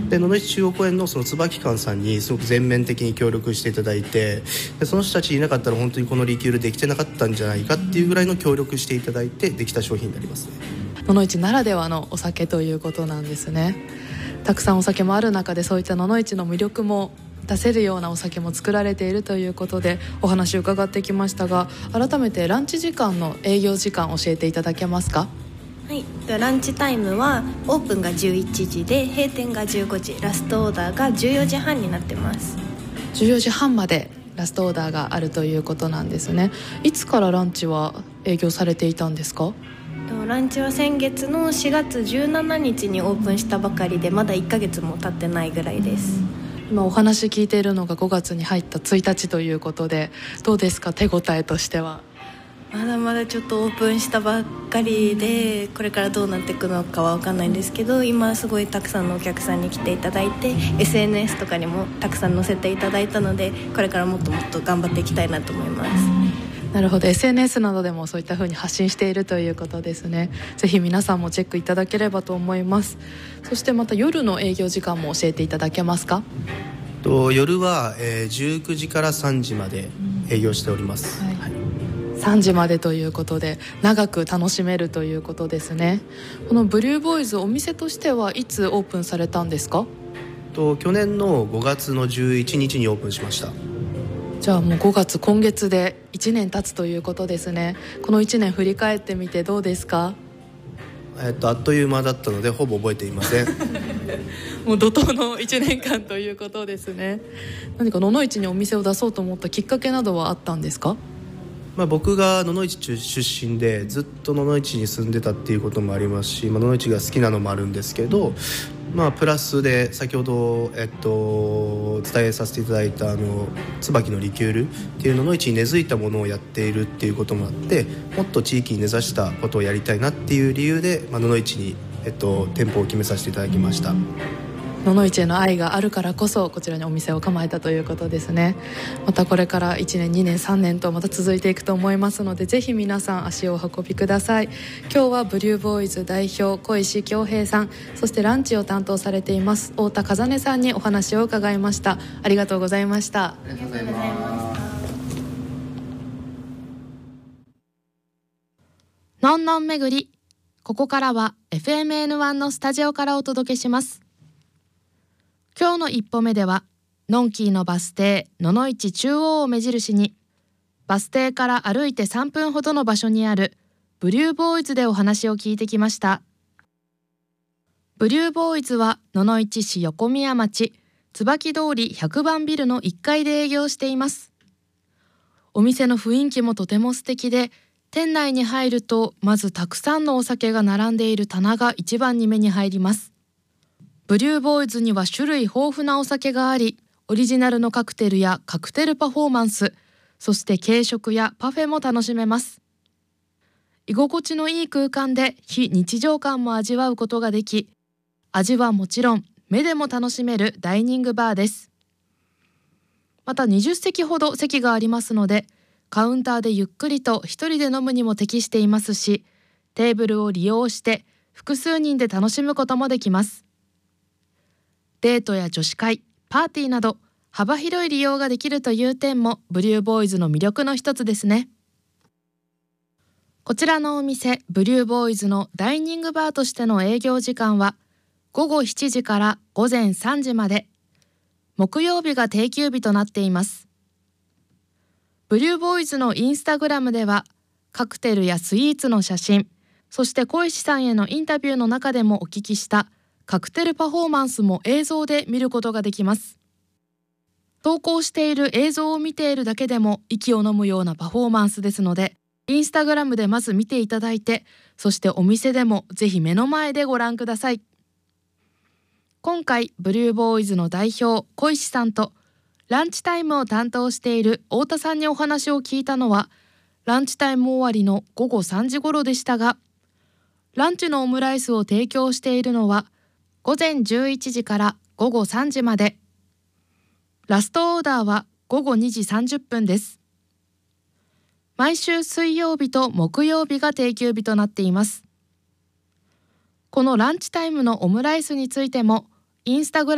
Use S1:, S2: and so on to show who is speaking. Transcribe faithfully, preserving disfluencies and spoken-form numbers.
S1: で野々市中央公園のその椿館さんにすごく全面的に協力していただいて、でその人たちいなかったら本当にこのリキュールできてなかったんじゃないかっていうぐらいの協力していただいてできた商品になりますね。
S2: 野々市ならではのお酒ということなんですね。たくさんお酒もある中でそういった野々市の魅力も出せるようなお酒も作られているということでお話を伺ってきましたが、改めてランチ時間の営業時間教えていただけますか？
S3: はい、ランチタイムはオープンがじゅういちじで閉店がじゅうごじ、ラストオーダーがじゅうよじはんになってます。
S2: じゅうよじはんまでラストオーダーがあるということなんですね。いつからランチは営業されていたんですか？
S3: ランチは先月のしがつじゅうしちにちにオープンしたばかりでまだいっかげつも経ってないぐらいです。
S2: 今お話聞いているのがごがつに入ったついたちということで、どうですか、手応えとしては？
S3: まだまだちょっとオープンしたばっかりでこれからどうなっていくのかは分かんないんですけど、今すごいたくさんのお客さんに来ていただいて エスエヌエス とかにもたくさん載せていただいたので、これからもっともっと頑張っていきたいなと思います。
S2: なるほど、 エスエヌエス などでもそういった風に発信しているということですね。ぜひ皆さんもチェックいただければと思います。そしてまた夜の営業時間も教えていただけますか？
S1: と夜は、えー、じゅうくじからさんじまで営業しております、
S2: はい
S1: はい、
S2: さんじまでということで長く楽しめるということですね。このブリューボーイズ、お店としてはいつオープンされたんですか？
S1: と去年のごがつのじゅういちにちにオープンしました。
S2: じゃあもうごがつ、今月でいちねん経つということですね。このいちねん振り返ってみてどうですか？
S1: えっと、あっという間だったのでほぼ覚えていません
S2: もう怒涛のいちねんかんということですね。何か野々市にお店を出そうと思ったきっかけなどはあったんですか？
S1: まあ、僕が野々市出身でずっと野々市に住んでたっていうこともありますし、まあ、野々市が好きなのもあるんですけど、まあ、プラスで先ほど、えっと、伝えさせていただいたあの椿のリキュールっていう野々市に根付いたものをやっているっていうこともあって、もっと地域に根ざしたことをやりたいなっていう理由で、まあ、野々市に、えっと、店舗を決めさせていただきました。
S2: 野々市への愛があるからこそこちらにお店を構えたということですね。またこれからいちねん、にねん、さんねんとまた続いていくと思いますので、ぜひ皆さん足をお運びください。今日はブリューボーイズ代表小石恭平さん、そしてランチを担当されています太田風音さんにお話を伺いました。ありがとうございました。
S3: ありがとうございました。
S4: のんのん巡り、ここからは エフエムエヌワン のスタジオからお届けします。今日の一歩目ではのんきーのバス停野々市中央を目印にバス停から歩いてさんぷんほどの場所にあるブリューボーイズでお話を聞いてきました。ブリューボーイズは野々市市横宮町椿通りひゃくばんビルのいっかいで営業しています。お店の雰囲気もとても素敵で、店内に入るとまずたくさんのお酒が並んでいる棚が一番に目に入ります。ブリューボーイズには種類豊富なお酒があり、オリジナルのカクテルやカクテルパフォーマンス、そして軽食やパフェも楽しめます。居心地のいい空間で非日常感も味わうことができ、味はもちろん目でも楽しめるダイニングバーです。またにじゅっせきほど席がありますので、カウンターでゆっくりと一人で飲むにも適していますし、テーブルを利用して複数人で楽しむこともできます。デートや女子会、パーティーなど幅広い利用ができるという点もブリューボーイズの魅力の一つですね。こちらのお店ブリューボーイズのダイニングバーとしての営業時間はごごしちじからごぜんさんじまで、木曜日が定休日となっています。ブリューボーイズのインスタグラムではカクテルやスイーツの写真、そして小石さんへのインタビューの中でもお聞きしたカクテルパフォーマンスも映像で見ることができます。投稿している映像を見ているだけでも息を飲むようなパフォーマンスですので、インスタグラムでまず見ていただいて、そしてお店でもぜひ目の前でご覧ください。今回ブリューボーイズの代表小石さんとランチタイムを担当している太田さんにお話を聞いたのはランチタイム終わりのごごさんじ頃でしたが、ランチのオムライスを提供しているのはごぜんじゅういちじからごごさんじまで、ラストオーダーはごごにじさんじゅっぷんです。毎週水曜日と木曜日が定休日となっています。このランチタイムのオムライスについてもインスタグラム